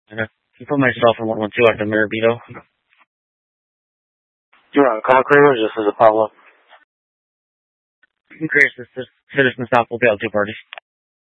Can you put myself in 112 at the Marabito? You're on Concreators, this is Apollo. Increase the Citizen South will be out 2 parties.